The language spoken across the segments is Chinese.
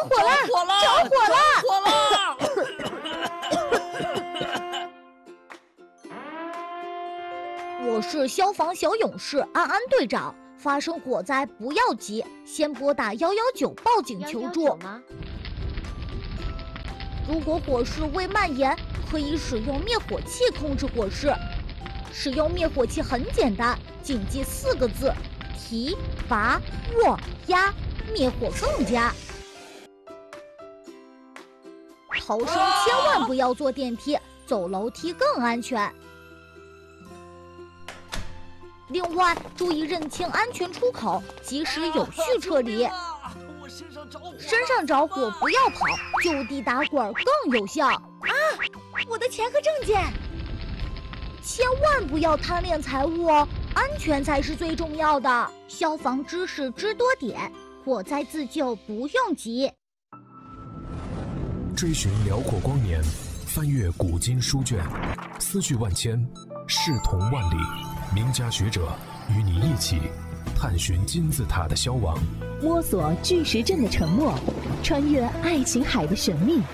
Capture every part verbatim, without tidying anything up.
火了！ 火了！ 着火了！ 火了！ 我是消防小勇士安安队长。发生火灾不要急，先拨打一一九报警求助。如果火势未蔓延，可以使用灭火器控制火势。使用灭火器很简单，谨记四个字：提、拔、握、压，灭火更佳。逃生千万不要坐电梯，走楼梯更安全。另外，注意认清安全出口，及时有序撤离。 我身上着火！ 身上着火不要跑，就地打滚更有效。啊！我的钱和证件！千万不要贪恋财物哦，安全才是最重要的。消防知识知多点，火灾自救不用急。 追寻辽阔光年，翻阅古今书卷，思绪万千，视同万里。名家学者与你一起探寻金字塔的消亡， 摸索巨石阵的沉默，穿越爱琴海的神秘，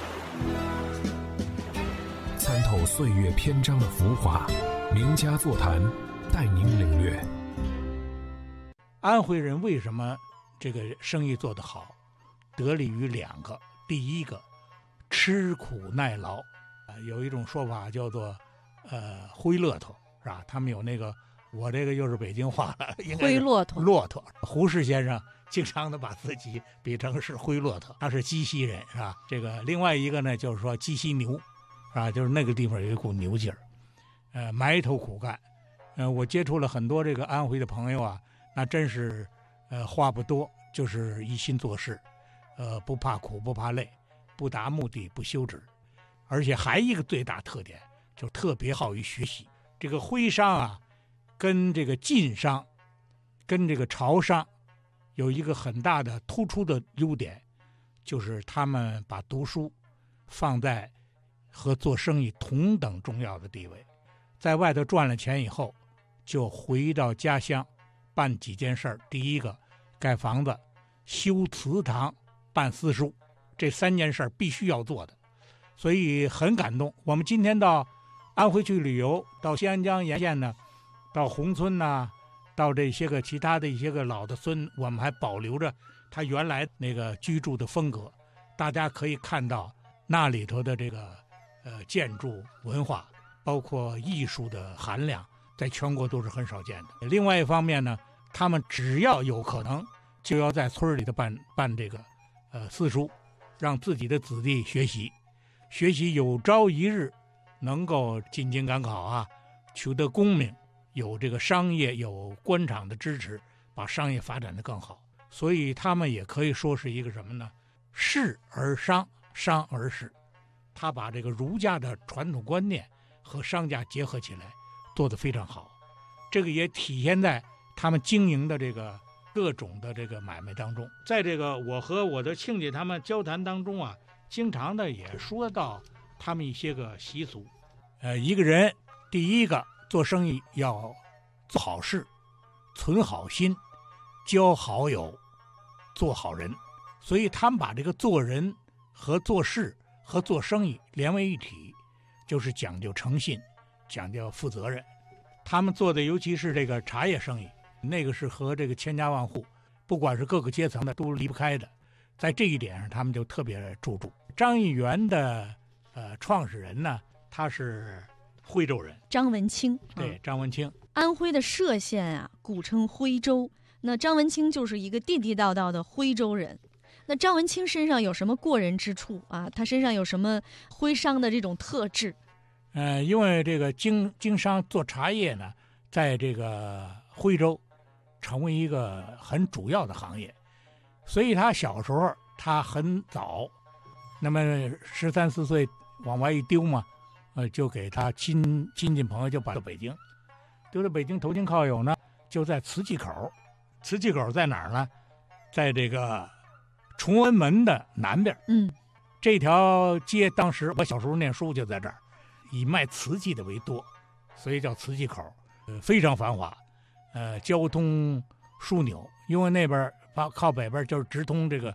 参透岁月篇章的浮华。名家座谈，带您领略。 安徽人为什么这个生意做得好，得力于两个。第一个，吃苦耐劳，有一种说法叫做呃灰骆驼，是吧？他们有那个，我这个又是北京话了，应该是灰骆驼。 骆驼，胡适先生经常的把自己比成是灰骆驼，他是鸡西人，是吧？这个另外一个呢，就是说鸡西牛，是吧？就是那个地方有一股牛劲儿，呃，埋头苦干。呃，我接触了很多这个安徽的朋友啊，那真是，呃，话不多，就是一心做事，呃，不怕苦不怕累，不达目的不休止，而且还一个最大特点，就特别好于学习。这个徽商啊，跟这个晋商，跟这个朝商，有一个很大的突出的优点，就是他们把读书放在和做生意同等重要的地位。在外头赚了钱以后，就回到家乡办几件事儿。第一个，盖房子、修祠堂、办私塾，这三件事儿必须要做的，所以很感动。我们今天到安徽去旅游，到西安江沿线呢，到宏村呐，到这些个其他的一些个老的村，我们还保留着他原来那个居住的风格。大家可以看到那里头的这个呃建筑文化，包括艺术的含量，在全国都是很少见的。另外一方面呢，他们只要有可能，就要在村里头办办这个呃私塾，让自己的子弟学习，学习有朝一日能够进京赶考啊，取得功名，有这个商业有官场的支持，把商业发展得更好。所以他们也可以说是一个什么呢？士而商，商而士。他把这个儒家的传统观念和商家结合起来，做得非常好。这个也体现在他们经营的这个各种的这个买卖当中。在这个我和我的亲戚他们交谈当中啊，经常的也说到他们一些个习俗。呃，一个人第一个做生意要做好事，存好心，交好友，做好人。所以他们把这个做人和做事和做生意连为一体，就是讲究诚信，讲究负责任。他们做的尤其是这个茶叶生意，那个是和这个千家万户，不管是各个阶层的都离不开的，在这一点上他们就特别注重。张一元的呃创始人呢，他是徽州人， 张文清。 对， 嗯、 张文清。 安徽的歙县啊，古称徽州。那张文清就是一个地地道道的徽州人。那张文清身上有什么过人之处啊？他身上有什么徽商的这种特质？ 呃，因为这个经经商做茶叶呢，在这个徽州成为一个很主要的行业，所以他小时候他很早，那么十三四岁往外一丢嘛，呃，就给他亲亲戚朋友就搬到北京，丢到北京投亲靠友呢，就在磁器口。磁器口在哪儿呢？在这个崇文门的南边。 嗯， 这条街当时我小时候念书就在这儿，以卖瓷器的为多，所以叫瓷器口，呃，非常繁华，呃，交通枢纽。因为那边靠北边就是直通这个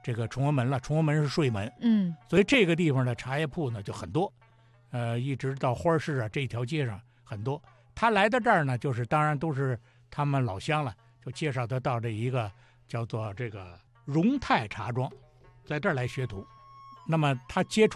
这个崇文门了，崇文门是税门， 嗯， 所以这个地方的茶叶铺呢就很多，呃，一直到花市啊这一条街上很多。他来到这儿呢，就是当然都是他们老乡了，就介绍他到这一个叫做这个荣泰茶庄，在这儿来学徒。那么他接触